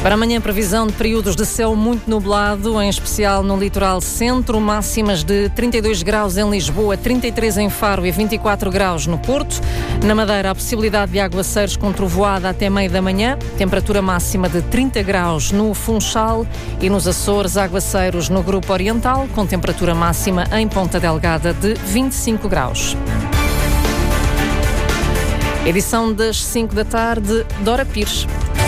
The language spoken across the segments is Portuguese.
Para amanhã, previsão de períodos de céu muito nublado, em especial no litoral centro, máximas de 32 graus em Lisboa, 33 em Faro e 24 graus no Porto. Na Madeira, a possibilidade de aguaceiros com trovoada até meio da manhã, temperatura máxima de 30 graus no Funchal e nos Açores, aguaceiros no Grupo Oriental, com temperatura máxima em Ponta Delgada de 25 graus. Edição das 5 da tarde, Dora Pires.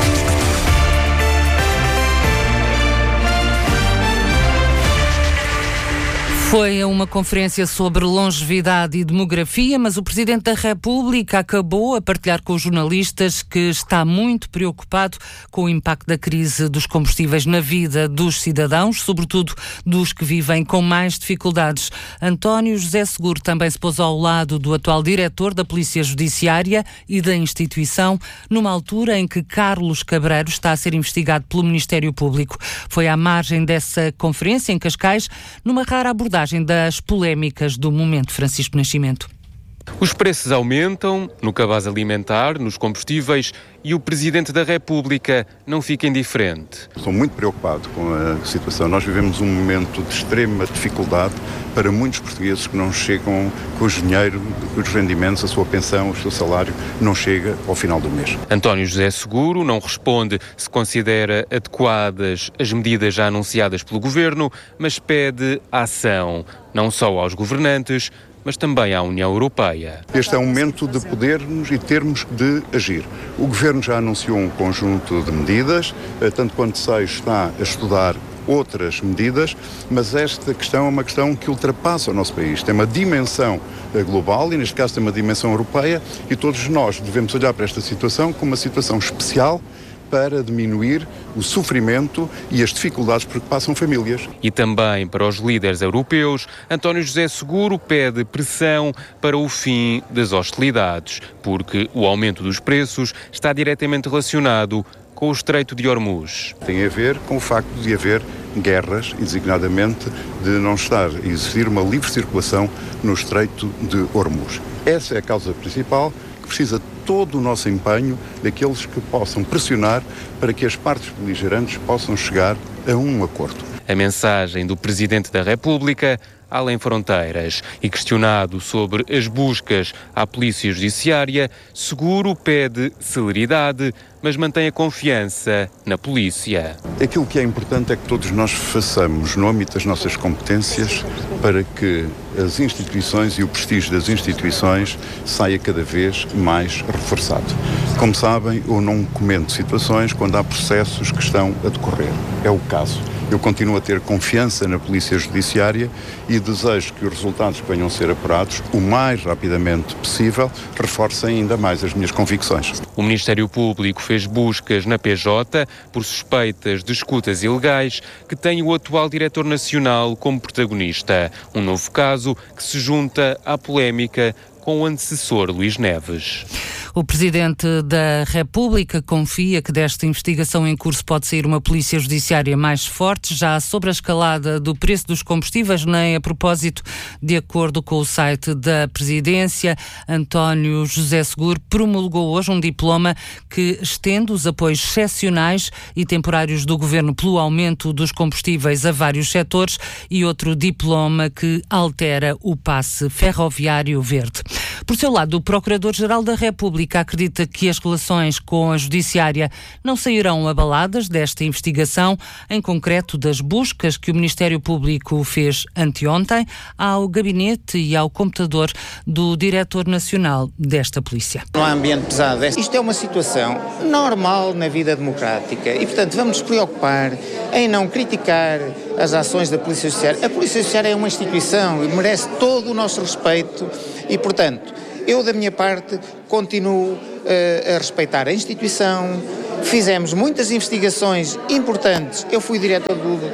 Foi a uma conferência sobre longevidade e demografia, mas o Presidente da República acabou a partilhar com os jornalistas que está muito preocupado com o impacto da crise dos combustíveis na vida dos cidadãos, sobretudo dos que vivem com mais dificuldades. António José Seguro também se pôs ao lado do atual diretor da Polícia Judiciária e da instituição, numa altura em que Carlos Cabreiro está a ser investigado pelo Ministério Público. Foi à margem dessa conferência em Cascais, numa rara abordagem das polémicas do momento. Francisco Nascimento. Os preços aumentam no cabaz alimentar, nos combustíveis, e o Presidente da República não fica indiferente. Estou muito preocupado com a situação. Nós vivemos um momento de extrema dificuldade para muitos portugueses que não chegam com o dinheiro, com os rendimentos, a sua pensão, o seu salário, não chega ao final do mês. António José Seguro não responde se considera adequadas as medidas já anunciadas pelo Governo, mas pede ação, não só aos governantes, mas também à União Europeia. Este é um momento de podermos e termos de agir. O Governo já anunciou um conjunto de medidas, tanto quanto sei está a estudar outras medidas, mas esta questão é uma questão que ultrapassa o nosso país. Tem uma dimensão global e, neste caso, tem uma dimensão europeia, e todos nós devemos olhar para esta situação como uma situação especial para diminuir o sofrimento e as dificuldades por que passam famílias. E também para os líderes europeus, António José Seguro pede pressão para o fim das hostilidades, porque o aumento dos preços está diretamente relacionado com o Estreito de Hormuz. Tem a ver com o facto de haver guerras e, designadamente, de não estar a existir uma livre circulação no Estreito de Hormuz. Essa é a causa principal, que precisa todo o nosso empenho daqueles que possam pressionar para que as partes beligerantes possam chegar a um acordo. A mensagem do Presidente da República além fronteiras. E questionado sobre as buscas à Polícia Judiciária, Seguro pede celeridade, mas mantém a confiança na polícia. Aquilo que é importante é que todos nós façamos no âmbito das nossas competências para que as instituições e o prestígio das instituições saia cada vez mais reforçado. Como sabem, eu não comento situações quando há processos que estão a decorrer. É o caso. Eu continuo a ter confiança na Polícia Judiciária e desejo que os resultados que venham a ser apurados o mais rapidamente possível reforcem ainda mais as minhas convicções. O Ministério Público fez buscas na PJ por suspeitas de escutas ilegais que tem o atual Diretor Nacional como protagonista. Um novo caso que se junta à polémica com o antecessor Luís Neves. O Presidente da República confia que desta investigação em curso pode sair uma polícia judiciária mais forte. Já sobre a escalada do preço dos combustíveis, nem a propósito, de acordo com o site da Presidência, António José Seguro promulgou hoje um diploma que estende os apoios excepcionais e temporários do Governo pelo aumento dos combustíveis a vários setores e outro diploma que altera o passe ferroviário verde. Por seu lado, o Procurador-Geral da República acredita que as relações com a Judiciária não sairão abaladas desta investigação, em concreto das buscas que o Ministério Público fez anteontem ao gabinete e ao computador do Diretor Nacional desta Polícia. Não há ambiente pesado. Isto é uma situação normal na vida democrática e, portanto, vamos nos preocupar em não criticar as ações da Polícia Judiciária. A Polícia Judiciária é uma instituição e merece todo o nosso respeito e, portanto, eu, da minha parte, continuo a respeitar a instituição. Fizemos muitas investigações importantes. Eu fui diretor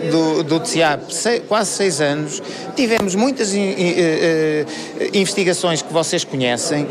do TSIAP quase 6 anos. Tivemos muitas investigações que vocês conhecem.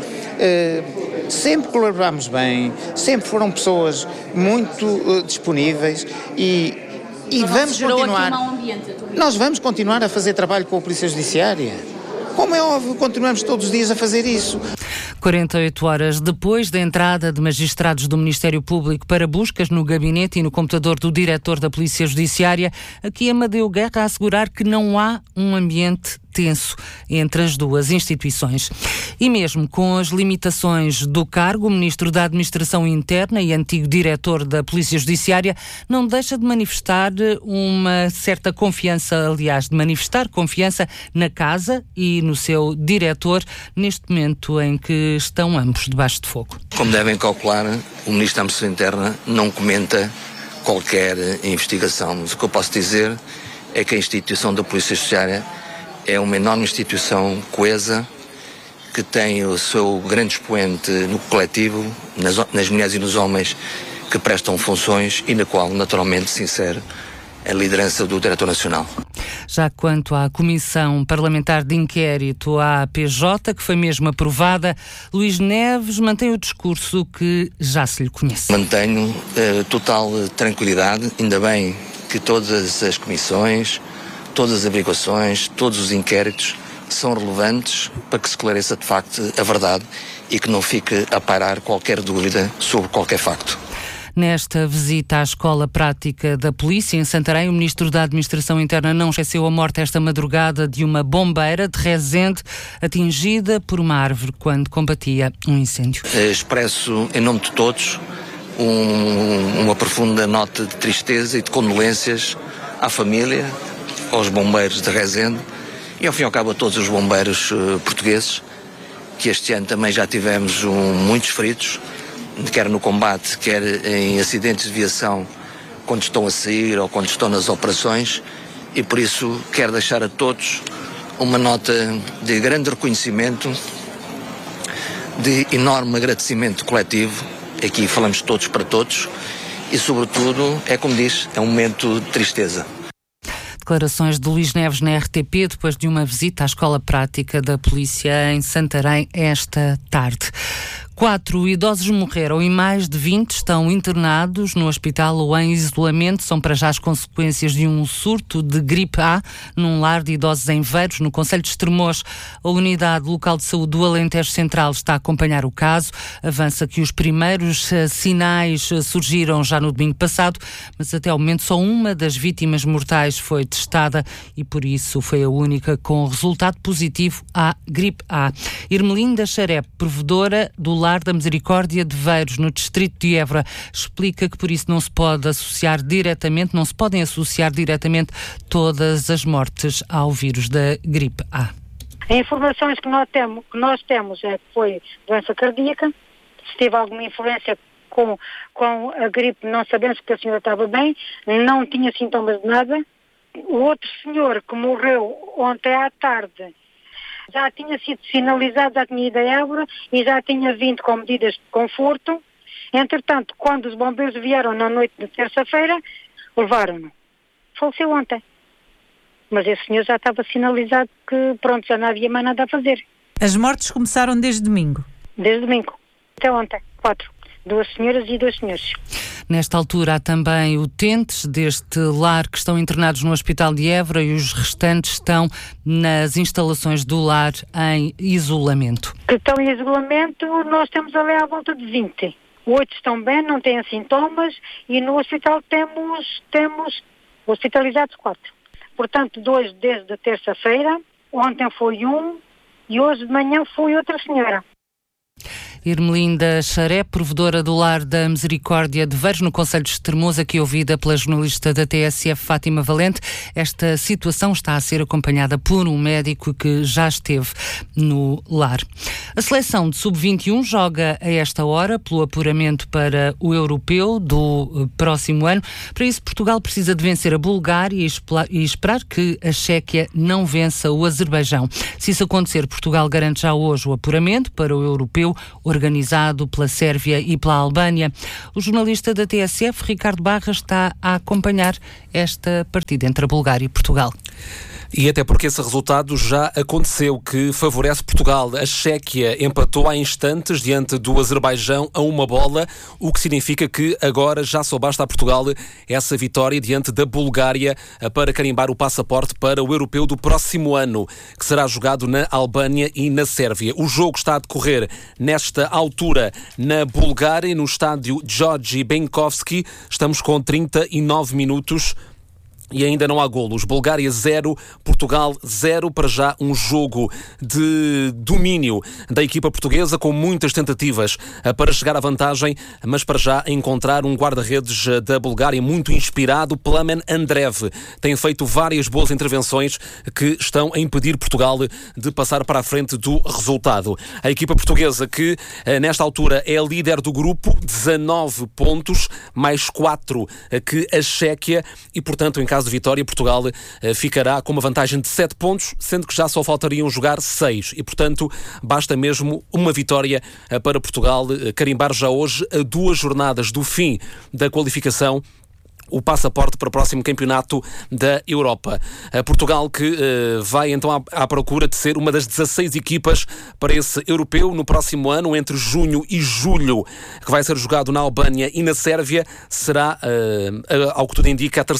Sempre colaborámos bem, sempre foram pessoas muito disponíveis e vamos continuar. Nós vamos continuar a fazer trabalho com a Polícia Judiciária. Como é óbvio, continuamos todos os dias a fazer isso. 48 horas depois da entrada de magistrados do Ministério Público para buscas no gabinete e no computador do diretor da Polícia Judiciária, aqui Amadeu Guerra a assegurar que não há um ambiente tenso entre as duas instituições. E mesmo com as limitações do cargo, o Ministro da Administração Interna e antigo diretor da Polícia Judiciária não deixa de manifestar uma certa confiança, aliás, de manifestar confiança na casa e no seu diretor, neste momento em que estão ambos debaixo de fogo. Como devem calcular, o Ministro da Administração Interna não comenta qualquer investigação, mas o que eu posso dizer é que a instituição da Polícia Judiciária é uma enorme instituição coesa, que tem o seu grande expoente no coletivo, nas mulheres e nos homens que prestam funções e na qual naturalmente se insere a liderança do Diretor Nacional. Já quanto à Comissão Parlamentar de Inquérito à PJ, que foi mesmo aprovada, Luís Neves mantém o discurso que já se lhe conhece. Mantenho total tranquilidade, ainda bem que todas as comissões, todas as averiguações, todos os inquéritos são relevantes para que se esclareça de facto a verdade e que não fique a pairar qualquer dúvida sobre qualquer facto. Nesta visita à Escola Prática da Polícia em Santarém, o Ministro da Administração Interna não esqueceu a morte esta madrugada de uma bombeira de Rezende atingida por uma árvore quando combatia um incêndio. Expresso em nome de todos uma profunda nota de tristeza e de condolências à família, aos bombeiros de Rezende e ao fim e ao cabo a todos os bombeiros portugueses, que este ano também já tivemos muitos feridos, quer no combate, quer em acidentes de viação, quando estão a sair ou quando estão nas operações, e por isso quero deixar a todos uma nota de grande reconhecimento, de enorme agradecimento coletivo. Aqui falamos todos para todos e sobretudo, é como diz, é um momento de tristeza. Declarações de Luís Neves na RTP depois de uma visita à Escola Prática da Polícia em Santarém esta tarde. 4 idosos morreram e mais de 20 estão internados no hospital ou em isolamento. São para já as consequências de um surto de gripe A num lar de idosos em Veiros, no concelho de Estremoz. A unidade local de saúde do Alentejo Central está a acompanhar o caso. Avança que os primeiros sinais surgiram já no domingo passado, mas até ao momento só uma das vítimas mortais foi testada e por isso foi a única com resultado positivo à gripe A. Irmelinda Xarep, provedora do Lar da Misericórdia de Veiros, no distrito de Évora, explica que por isso não se podem associar diretamente todas as mortes ao vírus da gripe A. As informações que nós temos é que foi doença cardíaca, se teve alguma influência com a gripe não sabemos, porque a senhora estava bem, não tinha sintomas de nada. O outro senhor que morreu ontem à tarde já tinha sido sinalizado, já tinha ido a Évora e já tinha vindo com medidas de conforto. Entretanto, quando os bombeiros vieram na noite de terça-feira, levaram-no. Faleceu ontem. Mas esse senhor já estava sinalizado que, pronto, já não havia mais nada a fazer. As mortes começaram desde domingo? Desde domingo. Até ontem. 4. 2 senhoras e 2 senhores. Nesta altura há também utentes deste lar que estão internados no Hospital de Évora e os restantes estão nas instalações do lar em isolamento. Que estão em isolamento, nós temos ali à volta de 20. 8 estão bem, não têm sintomas e no hospital temos hospitalizados 4. Portanto, 2 desde a terça-feira, ontem foi um e hoje de manhã foi outra senhora. Irmelinda Xarep, provedora do Lar da Misericórdia de Veiros, no concelho de Estremoz, aqui ouvida pela jornalista da TSF, Fátima Valente. Esta situação está a ser acompanhada por um médico que já esteve no lar. A seleção de Sub-21 joga a esta hora pelo apuramento para o Europeu do próximo ano. Para isso, Portugal precisa de vencer a Bulgária e esperar que a Chequia não vença o Azerbaijão. Se isso acontecer, Portugal garante já hoje o apuramento para o Europeu, organizado pela Sérvia e pela Albânia. O jornalista da TSF, Ricardo Barra, está a acompanhar esta partida entre a Bulgária e Portugal. E até porque esse resultado já aconteceu, que favorece Portugal. A Chequia empatou há instantes diante do Azerbaijão a 1-1, o que significa que agora já só basta a Portugal essa vitória diante da Bulgária para carimbar o passaporte para o europeu do próximo ano, que será jogado na Albânia e na Sérvia. O jogo está a decorrer nesta altura na Bulgária, no estádio Georgi Benkovski. Estamos com 39 minutos. E ainda não há golos. Bulgária 0, Portugal 0. Para já um jogo de domínio da equipa portuguesa, com muitas tentativas para chegar à vantagem, mas para já encontrar um guarda-redes da Bulgária muito inspirado. Plamen Andrev tem feito várias boas intervenções que estão a impedir Portugal de passar para a frente do resultado. A equipa portuguesa, que nesta altura é líder do grupo, 19 pontos, mais 4 que a Chequia, e portanto, em caso de vitória, Portugal ficará com uma vantagem de 7 pontos, sendo que já só faltariam jogar 6. E, portanto, basta mesmo uma vitória para Portugal carimbar já hoje, a 2 jornadas do fim da qualificação, o passaporte para o próximo campeonato da Europa. Portugal que vai então à procura de ser uma das 16 equipas para esse europeu no próximo ano, entre junho e julho, que vai ser jogado na Albânia e na Sérvia. Será, ao que tudo indica, a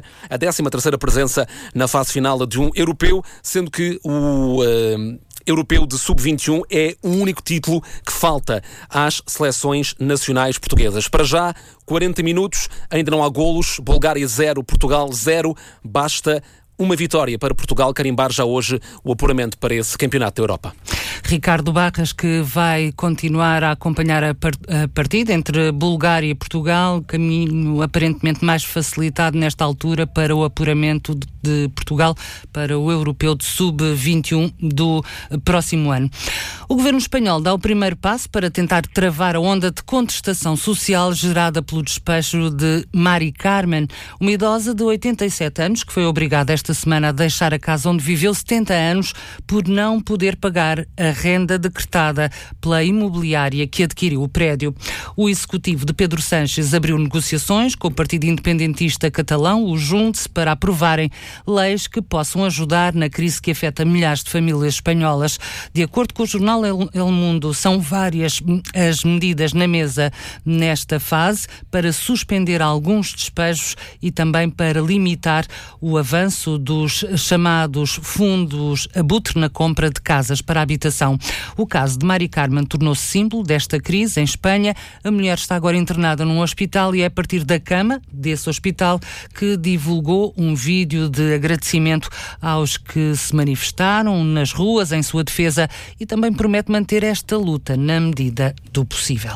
13ª presença na fase final de um europeu, sendo que o europeu de sub-21 é o único título que falta às seleções nacionais portuguesas. Para já, 40 minutos, ainda não há golos. Bulgária 0, Portugal 0. Basta uma vitória para Portugal carimbar já hoje o apuramento para esse campeonato da Europa. Ricardo Barras, que vai continuar a acompanhar a partida entre Bulgária e Portugal, caminho aparentemente mais facilitado nesta altura para o apuramento de Portugal para o europeu de sub-21 do próximo ano. O governo espanhol dá o primeiro passo para tentar travar a onda de contestação social gerada pelo despejo de Mari Carmen, uma idosa de 87 anos que foi obrigada esta semana a deixar a casa onde viveu 70 anos por não poder pagar a renda decretada pela imobiliária que adquiriu o prédio. O executivo de Pedro Sánchez abriu negociações com o partido independentista catalão, o Junts, para aprovarem leis que possam ajudar na crise que afeta milhares de famílias espanholas. De acordo com o jornal El Mundo, são várias as medidas na mesa nesta fase para suspender alguns despejos e também para limitar o avanço dos chamados fundos abutre na compra de casas para a habitação. O caso de Mari Carmen tornou-se símbolo desta crise em Espanha. A mulher está agora internada num hospital e é a partir da cama desse hospital que divulgou um vídeo de agradecimento aos que se manifestaram nas ruas em sua defesa e também promete manter esta luta na medida do possível.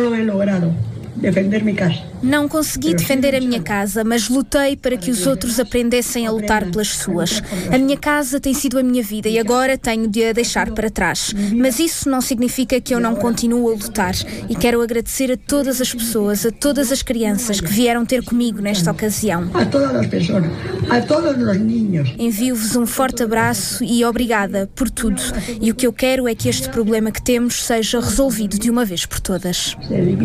Não consegui defender a minha casa, mas lutei para que os outros aprendessem a lutar pelas suas. A minha casa tem sido a minha vida e agora tenho de a deixar para trás. Mas isso não significa que eu não continuo a lutar. E quero agradecer a todas as pessoas, a todas as crianças que vieram ter comigo nesta ocasião. A todas as pessoas, a todos os niños. Envio-vos um forte abraço e obrigada por tudo. E o que eu quero é que este problema que temos seja resolvido de uma vez por todas.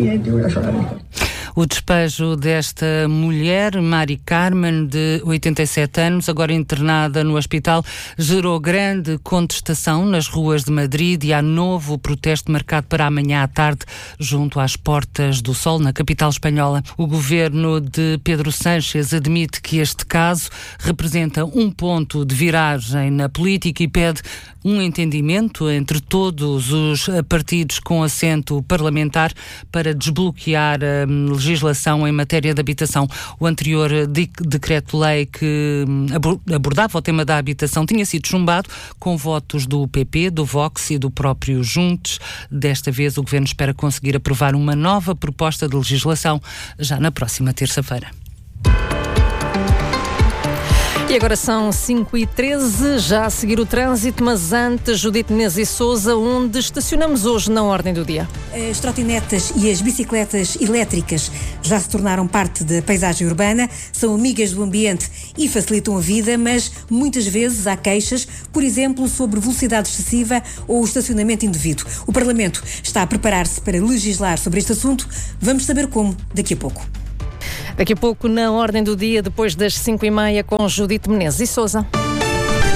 O despejo desta mulher, Mari Carmen, de 87 anos, agora internada no hospital, gerou grande contestação nas ruas de Madrid e há novo protesto marcado para amanhã à tarde junto às Portas do Sol, na capital espanhola. O governo de Pedro Sánchez admite que este caso representa um ponto de viragem na política e pede um entendimento entre todos os partidos com assento parlamentar para desbloquear a legislação em matéria de habitação. O anterior decreto-lei que abordava o tema da habitação tinha sido chumbado com votos do PP, do Vox e do próprio Juntos. Desta vez o Governo espera conseguir aprovar uma nova proposta de legislação já na próxima terça-feira. E agora são 5h13, já a seguir o trânsito, mas antes, Judite Menezes e Sousa, onde estacionamos hoje na ordem do dia? As trotinetas e as bicicletas elétricas já se tornaram parte da paisagem urbana, são amigas do ambiente e facilitam a vida, mas muitas vezes há queixas, por exemplo, sobre velocidade excessiva ou estacionamento indevido. O Parlamento está a preparar-se para legislar sobre este assunto. Vamos saber como daqui a pouco. Daqui a pouco, na ordem do dia, depois das 5h30, com Judite Menezes e Sousa.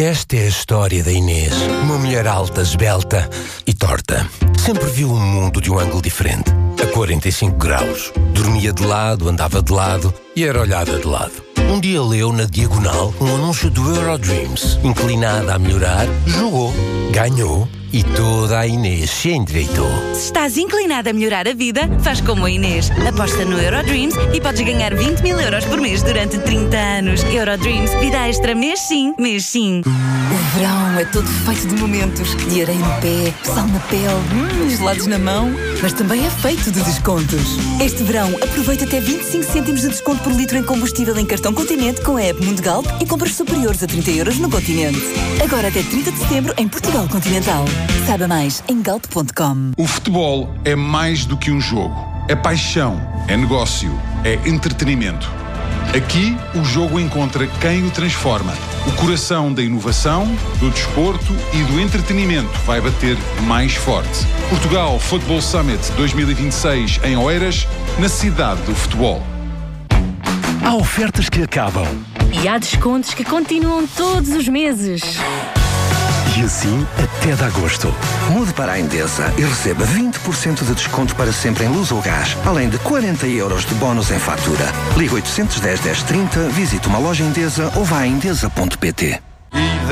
Esta é a história da Inês, uma mulher alta, esbelta e torta. Sempre viu o mundo de um ângulo diferente, a 45 graus. Dormia de lado, andava de lado e era olhada de lado. Um dia leu na diagonal um anúncio do Eurodreams. Inclinada a melhorar, jogou, ganhou e toda a Inês se endireitou. Se estás inclinada a melhorar a vida, faz como a Inês. Aposta no Eurodreams e podes ganhar 20 mil euros por mês durante 30 anos. Eurodreams, vida extra mês sim, mês sim. O verão é todo feito de momentos. De areia no pé, sal na pele, gelados na mão. Mas também é feito de descontos. Este verão, aproveita até 25 cêntimos de desconto por litro em combustível em cartão Continente com a app Mundegalp e compras superiores a 30 euros no Continente. Agora até 30 de setembro em Portugal Continental. Saiba mais em galp.com. O futebol é mais do que um jogo. É paixão, é negócio, é entretenimento. Aqui, o jogo encontra quem o transforma. O coração da inovação, do desporto e do entretenimento vai bater mais forte. Portugal Football Summit 2026 em Oeiras, na cidade do futebol. Há ofertas que acabam. E há descontos que continuam todos os meses. E assim até de agosto. Mude para a Endesa e receba 20% de desconto para sempre em luz ou gás, além de 40 euros de bónus em fatura. Ligue 810 1030, visite uma loja Endesa ou vá a endesa.pt.